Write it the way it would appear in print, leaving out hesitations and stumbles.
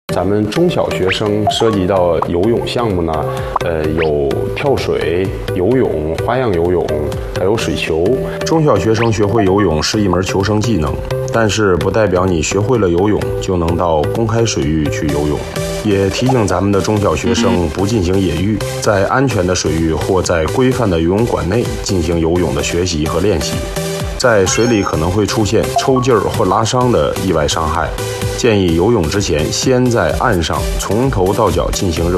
咱们中小学生涉及到游泳项目呢，有跳水、游泳、花样游泳，还有水球。 中小学生学会游泳是一门求生技能，但是不代表你学会了游泳就能到公开水域去游泳。也提醒咱们的中小学生不进行野浴，在安全的水域或在规范的游泳馆内进行游泳的学习和练习。在水里可能会出现抽筋儿或拉伤的意外伤害，建议游泳之前先在岸上从头到脚进行热